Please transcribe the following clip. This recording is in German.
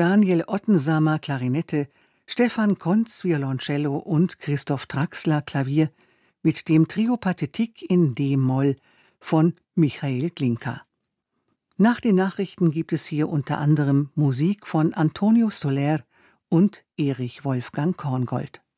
Daniel Ottensamer Klarinette, Stefan Kontz Violoncello und Christoph Traxler Klavier mit dem Trio Pathétique in d-Moll von Michael Glinka. Nach den Nachrichten gibt es hier unter anderem Musik von Antonio Soler und Erich Wolfgang Korngold.